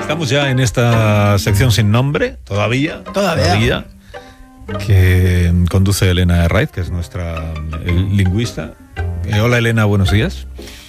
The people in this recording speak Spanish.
Estamos ya en esta sección sin nombre, todavía, que conduce Elena Herraiz, que es nuestra lingüista. Hola Elena, buenos días.